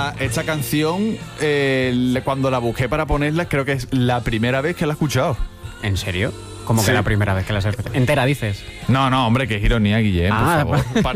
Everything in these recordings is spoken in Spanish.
esta canción, cuando la busqué para ponerla, creo que es la primera vez que la he escuchado. ¿En serio? ¿Cómo que la primera vez que la has escuchado? ¿Entera, dices? No, hombre, que es ironía, Guillem, por favor.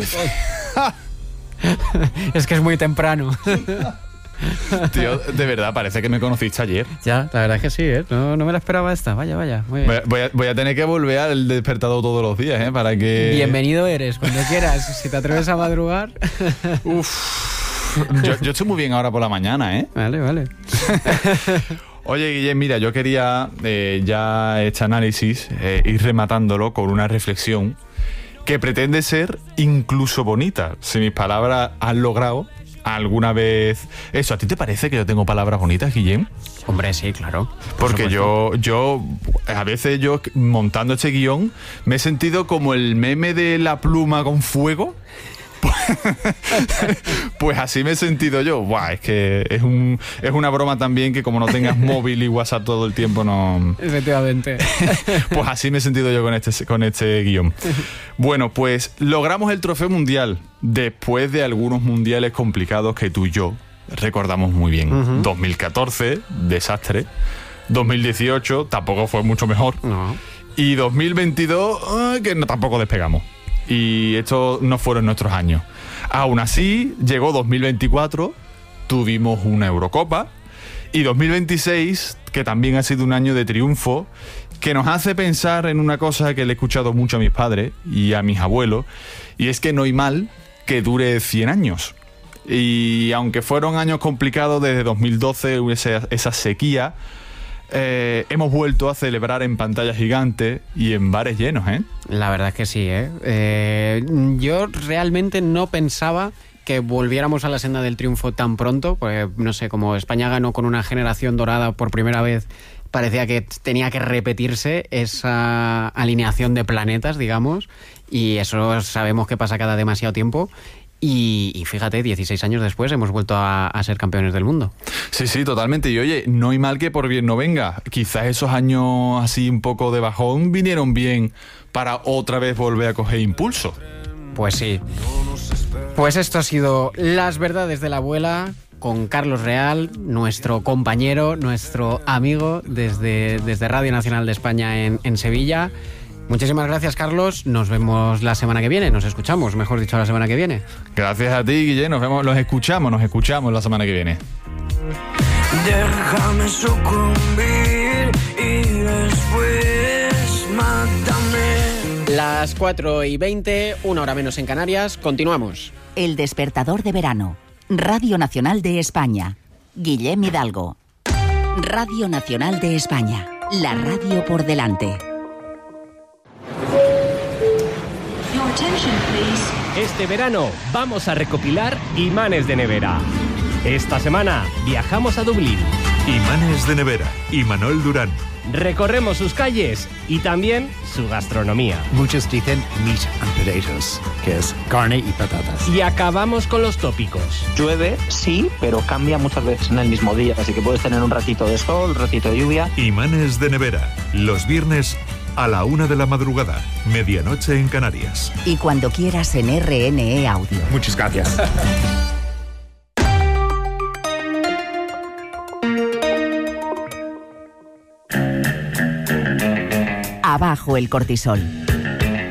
Es que es muy temprano. Tío, de verdad, parece que me conociste ayer. Ya, la verdad es que sí, ¿eh? No me la esperaba esta. Vaya, muy bien. Voy a tener que volver al despertador todos los días, ¿eh? Para que... Bienvenido eres, cuando quieras. Si te atreves a madrugar. Uf. Yo estoy muy bien ahora por la mañana, ¿eh? Vale. Oye, Guillem, mira, yo quería ya este análisis ir rematándolo con una reflexión que pretende ser incluso bonita. Si mis palabras han logrado alguna vez eso. ¿A ti te parece que yo tengo palabras bonitas, Guillem? Hombre, sí, claro. Porque yo a veces montando este guión me he sentido como el meme de la pluma con fuego. Pues así me he sentido yo. Buah, es que es una broma también, que como no tengas móvil y WhatsApp todo el tiempo, no... Efectivamente. Pues así me he sentido yo con este guión. Bueno, pues logramos el trofeo mundial después de algunos mundiales complicados que tú y yo recordamos muy bien. 2014, desastre. 2018 tampoco fue mucho mejor. No. Y 2022, que tampoco despegamos. Y estos no fueron nuestros años. Aún así, llegó 2024, tuvimos una Eurocopa, y 2026, que también ha sido un año de triunfo, que nos hace pensar en una cosa que le he escuchado mucho a mis padres y a mis abuelos, y es que no hay mal que dure 100 años. Y aunque fueron años complicados desde 2012, esa sequía, hemos vuelto a celebrar en pantallas gigantes y en bares llenos, ¿eh? La verdad es que sí, ¿eh? Yo realmente no pensaba que volviéramos a la senda del triunfo tan pronto, pues no sé, como España ganó con una generación dorada por primera vez, parecía que tenía que repetirse esa alineación de planetas, digamos, y eso sabemos que pasa cada demasiado tiempo. Y fíjate, 16 años después hemos vuelto a ser campeones del mundo. Sí, totalmente. Y oye, no hay mal que por bien no venga. Quizás esos años así un poco de bajón vinieron bien para otra vez volver a coger impulso. Pues sí. Pues esto ha sido Las Verdades de la Abuela con Carlos Real, nuestro compañero, nuestro amigo desde Radio Nacional de España en Sevilla. Muchísimas gracias, Carlos. Nos vemos la semana que viene. Nos escuchamos, mejor dicho, la semana que viene. Gracias a ti, Guille. Nos escuchamos la semana que viene. Déjame sucumbir y después mátame. Las 4:20, 1 hora menos en Canarias. Continuamos. El despertador de verano. Radio Nacional de España. Guillem Hidalgo. Radio Nacional de España. La radio por delante. Este verano vamos a recopilar imanes de nevera. Esta semana viajamos a Dublín. Imanes de nevera, Imanol Durán. Recorremos sus calles y también su gastronomía. Muchos dicen meat and potatoes, que es carne y patatas. Y acabamos con los tópicos. Llueve, sí, pero cambia muchas veces en el mismo día, así que puedes tener un ratito de sol, un ratito de lluvia. Imanes de nevera, los viernes a la 1 de la madrugada, medianoche en Canarias. Y cuando quieras en RNE Audio. Muchas gracias. Abajo el cortisol.